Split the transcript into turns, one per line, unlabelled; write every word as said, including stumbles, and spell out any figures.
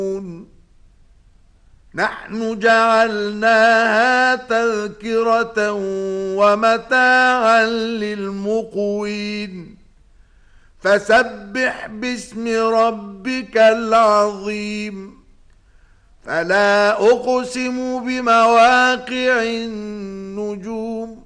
نحن جعلناها تذكرة ومتاعا للمقوين فسبح باسم ربك العظيم فلا أقسم بمواقع النجوم